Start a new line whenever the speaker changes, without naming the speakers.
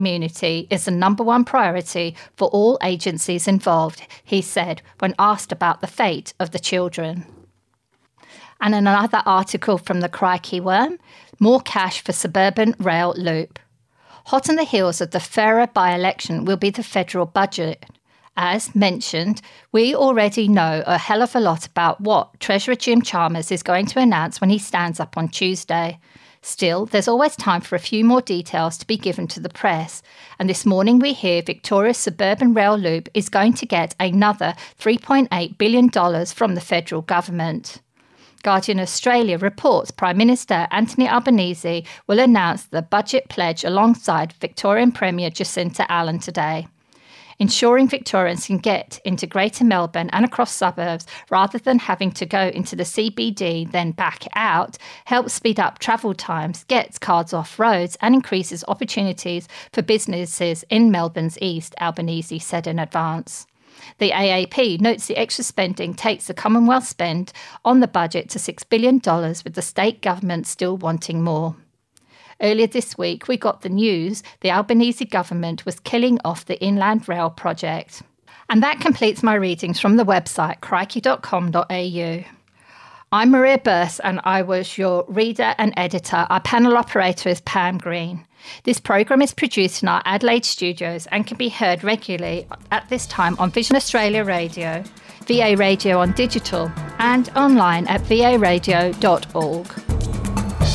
community is the number one priority for all agencies involved, he said when asked about the fate of the children. And in another article from the Crikey Worm, more cash for suburban rail loop. Hot on the heels of the Farrer by-election will be the federal budget. As mentioned, we already know a hell of a lot about what Treasurer Jim Chalmers is going to announce when he stands up on Tuesday. Still, there's always time for a few more details to be given to the press, and this morning we hear Victoria's suburban rail loop is going to get another $3.8 billion from the federal government. Guardian Australia reports Prime Minister Anthony Albanese will announce the budget pledge alongside Victorian Premier Jacinta Allan today. Ensuring Victorians can get into Greater Melbourne and across suburbs rather than having to go into the CBD then back out helps speed up travel times, gets cars off roads and increases opportunities for businesses in Melbourne's east, Albanese said in advance. The AAP notes the extra spending takes the Commonwealth spend on the budget to $6 billion, with the state government still wanting more. Earlier this week, we got the news the Albanese government was killing off the Inland Rail project. And that completes my readings from the website crikey.com.au. I'm Maria Burse and I was your reader and editor. Our panel operator is Pam Green. This programme is produced in our Adelaide studios and can be heard regularly at this time on Vision Australia Radio, VA Radio on digital and online at varadio.org.